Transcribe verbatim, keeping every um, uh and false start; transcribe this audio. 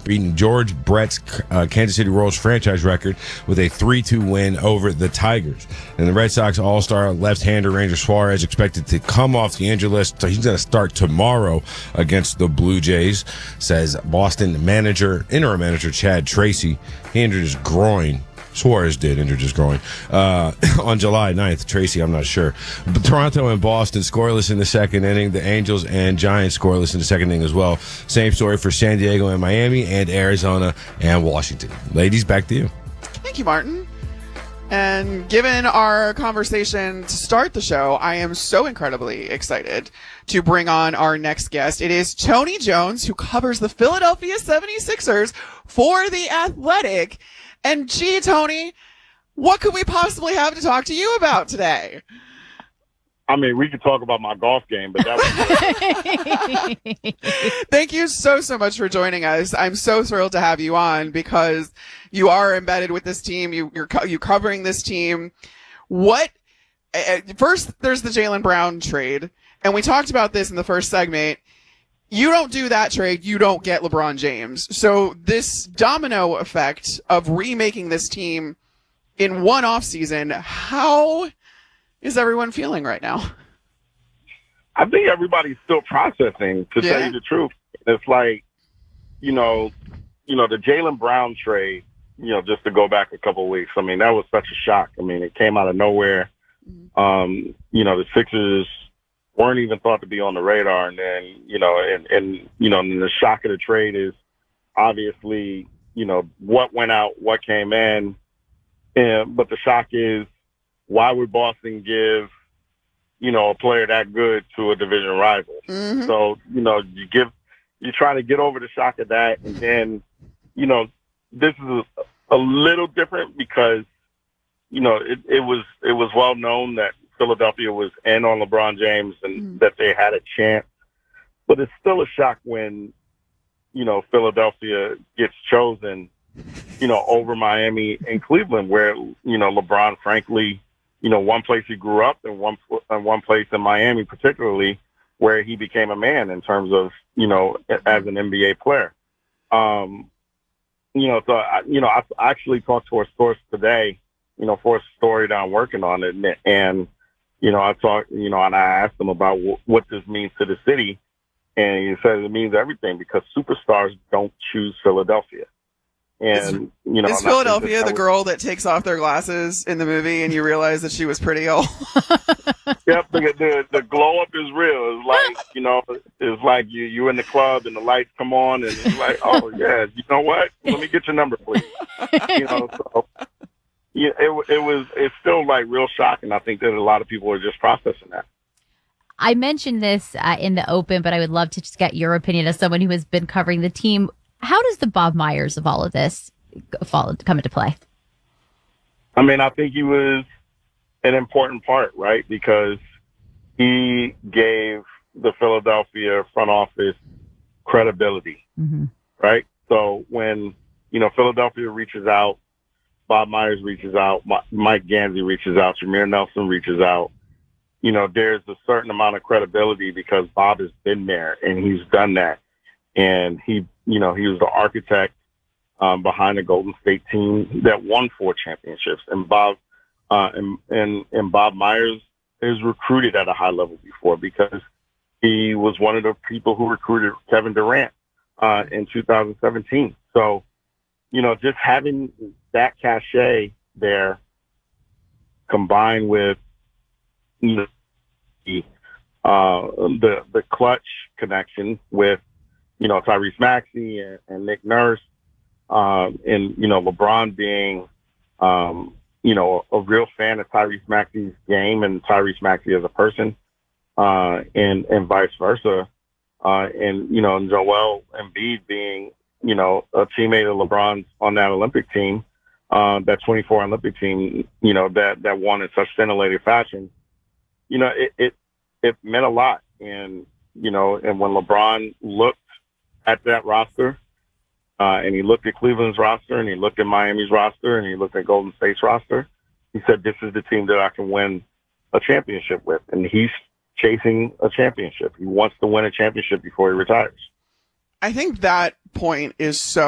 beating George Brett's uh, Kansas City Royals franchise record with a three two win over the Tigers. And the Red Sox all-star left-hander Ranger Suarez expected to come off the injury list, so he's going to start tomorrow against the Blue Jays, says Boston manager, interim manager Chad Tracy. He injured his groin. Suarez did injure his groin uh, on July ninth. Tracy, I'm not sure. But Toronto and Boston scoreless in the second inning. The Angels and Giants scoreless in the second inning as well. Same story for San Diego and Miami and Arizona and Washington. Ladies, back to you. Thank you, Martin. And given our conversation to start the show, I am so incredibly excited to bring on our next guest. It is Tony Jones, who covers the Philadelphia seventy-sixers for The Athletic. And gee, Tony, what could we possibly have to talk to you about today? I mean, we could talk about my golf game, but that was Thank you so, so much for joining us. I'm so thrilled to have you on because you are embedded with this team. You, you're co- you covering this team. What? Uh, first, there's the Jaylen Brown trade, and we talked about this in the first segment. You don't do that trade, you don't get LeBron James. So this domino effect of remaking this team in one offseason, how is everyone feeling right now? I think everybody's still processing, to Yeah. tell you the truth. It's like, you know, you know, the Jaylen Brown trade, you know, just to go back a couple of weeks, I mean, that was such a shock. I mean, it came out of nowhere. Mm-hmm. Um, you know, the Sixers weren't even thought to be on the radar. And then, you know, and, and you know, and the shock of the trade is obviously, you know, what went out, what came in. And, but the shock is, why would Boston give, you know, a player that good to a division rival? Mm-hmm. So, you know, you give, you try to get over the shock of that. And then, you know, this is a, a little different because, you know, it, it was, it was well known that Philadelphia was in on LeBron James and Mm-hmm. that they had a chance, but it's still a shock when, you know, Philadelphia gets chosen, you know, over Miami and Cleveland, where, you know, LeBron, frankly, you know, one place he grew up and one, and one place in Miami, particularly where he became a man in terms of, you know, as an N B A player. Um, you know, so, I, you know, I actually talked to a source today, you know, for a story that I'm working on it. And, and you know, I talked, you know, and I asked him about w- what this means to the city. And he says it means everything because superstars don't choose Philadelphia. And, you know, Is and I think Philadelphia that the was- girl that takes off their glasses in the movie and you realize that she was pretty old? Yep, the, the the glow up is real. It's like, you know, it's like you you in the club and the lights come on and it's like, oh yeah, you know what? Let me get your number, please. You know, so yeah, it it was it's still like real shocking. I think that a lot of people are just processing that. I mentioned this uh, in the open, but I would love to just get your opinion as someone who has been covering the team. How does the Bob Myers of all of this fall, come into play? I mean, I think he was an important part, right? Because he gave the Philadelphia front office credibility, Mm-hmm. right? So when, you know, Philadelphia reaches out, Bob Myers reaches out, Mike Gansey reaches out, Jameer Nelson reaches out, you know, there's a certain amount of credibility because Bob has been there and he's done that. And he, you know, he was the architect um, behind the Golden State team that won four championships. And Bob, uh, and, and, and Bob Myers is recruited at a high level before because he was one of the people who recruited Kevin Durant uh, in two thousand seventeen. So, you know, just having that cachet there combined with, you know, the, uh, the, the clutch connection with, you know, Tyrese Maxey and, and Nick Nurse, um, and, you know, LeBron being, um, you know, a real fan of Tyrese Maxey's game and Tyrese Maxey as a person, uh, and, and vice versa. Uh, and, you know, and Joel Embiid being, you know, a teammate of LeBron's on that Olympic team, uh, that twenty-four Olympic team, you know, that, that won in such scintillating fashion, you know, it, it, it meant a lot. And, you know, and when LeBron looked at that roster, uh, and he looked at Cleveland's roster and he looked at Miami's roster and he looked at Golden State's roster, he said, this is the team that I can win a championship with. And he's chasing a championship. He wants to win a championship before he retires. I think that point is so